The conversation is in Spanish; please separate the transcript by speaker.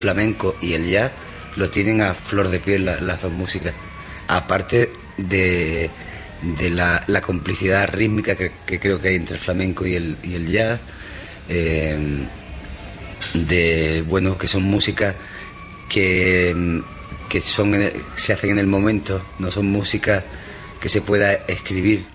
Speaker 1: flamenco y el jazz lo tienen a flor de piel las dos músicas. Aparte de la complicidad rítmica que creo que hay entre el flamenco y el jazz, bueno, que son músicas que se hacen en el momento, no son músicas que se pueda escribir